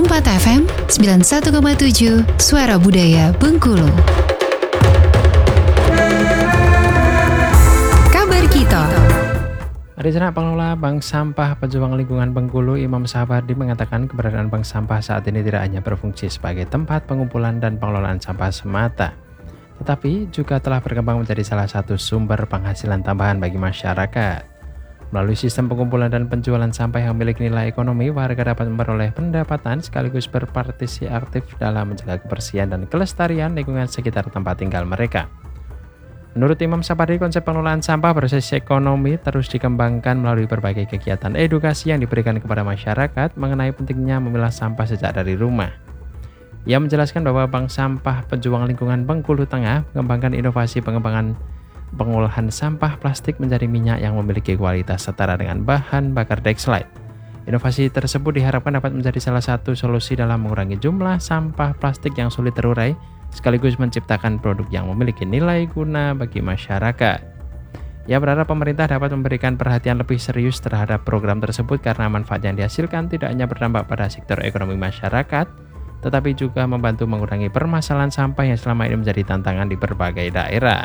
4 FM 91,7 Suara Budaya Bengkulu. Kabar kita. Rencana Pengelola Bank Sampah Pejuang Lingkungan Bengkulu Imam Sabardi mengatakan keberadaan bank sampah saat ini tidak hanya berfungsi sebagai tempat pengumpulan dan pengelolaan sampah semata, tetapi juga telah berkembang menjadi salah satu sumber penghasilan tambahan bagi masyarakat. Melalui sistem pengumpulan dan penjualan sampah yang memiliki nilai ekonomi, warga dapat memperoleh pendapatan sekaligus berpartisipasi aktif dalam menjaga kebersihan dan kelestarian lingkungan sekitar tempat tinggal mereka. Menurut Imam Sabardi, konsep pengelolaan sampah berbasis ekonomi terus dikembangkan melalui berbagai kegiatan edukasi yang diberikan kepada masyarakat mengenai pentingnya memilah sampah sejak dari rumah. Ia menjelaskan bahwa Bank Sampah Pejuang Lingkungan Bengkulu Tengah mengembangkan inovasi pengembangan pengolahan sampah plastik menjadi minyak yang memiliki kualitas setara dengan bahan bakar Dexlite. Inovasi tersebut diharapkan dapat menjadi salah satu solusi dalam mengurangi jumlah sampah plastik yang sulit terurai, sekaligus menciptakan produk yang memiliki nilai guna bagi masyarakat. Ia berharap pemerintah dapat memberikan perhatian lebih serius terhadap program tersebut karena manfaat yang dihasilkan tidak hanya berdampak pada sektor ekonomi masyarakat, tetapi juga membantu mengurangi permasalahan sampah yang selama ini menjadi tantangan di berbagai daerah.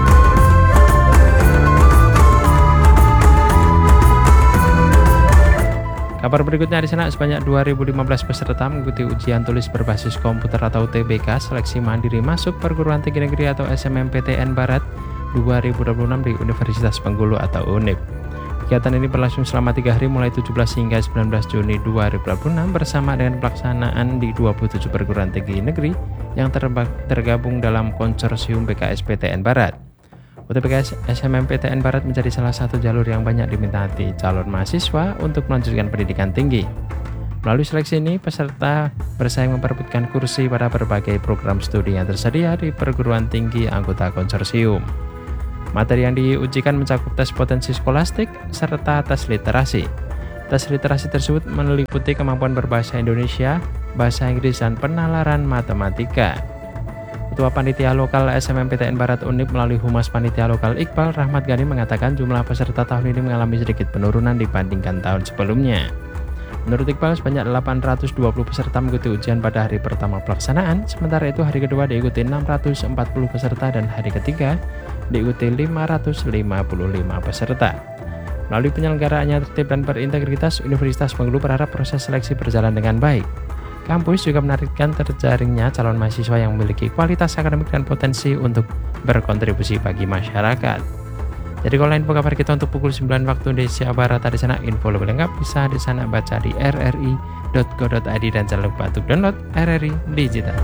Kabar berikutnya di sana, sebanyak 2015 peserta mengikuti ujian tulis berbasis komputer atau UTBK seleksi mandiri masuk perguruan tinggi negeri atau SNMPTN Barat 2026 di Universitas Bengkulu atau UNIP. Kegiatan ini berlangsung selama 3 hari mulai 17 hingga 19 Juni 2026 bersama dengan pelaksanaan di 27 perguruan tinggi negeri yang tergabung dalam konsorsium BKSPTN Barat. UTBK SNMPTN Barat menjadi salah satu jalur yang banyak diminati calon mahasiswa untuk melanjutkan pendidikan tinggi. Melalui seleksi ini, peserta bersaing memperebutkan kursi pada berbagai program studi yang tersedia di perguruan tinggi anggota konsorsium. Materi yang diujikan mencakup tes potensi skolastik serta tes literasi. Tes literasi tersebut meliputi kemampuan berbahasa Indonesia, bahasa Inggris, dan penalaran matematika. Ketua Panitia Lokal SNMPTN Barat UNIP melalui Humas Panitia Lokal Iqbal Rahmat Ghani mengatakan jumlah peserta tahun ini mengalami sedikit penurunan dibandingkan tahun sebelumnya. Menurut Iqbal, sebanyak 820 peserta mengikuti ujian pada hari pertama pelaksanaan, sementara itu hari kedua diikuti 640 peserta dan hari ketiga diikuti 555 peserta. Melalui penyelenggaraannya tertib dan berintegritas, Universitas Bengkulu berharap proses seleksi berjalan dengan baik. Kampus juga menargetkan terjaringnya calon mahasiswa yang memiliki kualitas akademik dan potensi untuk berkontribusi bagi masyarakat. Jadi kalau info kabar kita untuk pukul 9 waktu Indonesia Barat, di sana info lebih lengkap bisa di sana baca di rri.go.id dan jangan lupa untuk download RRI Digital.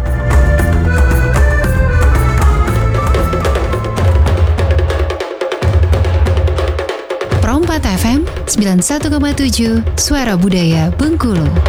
Pro 4 FM 91,7 Suara Budaya Bengkulu.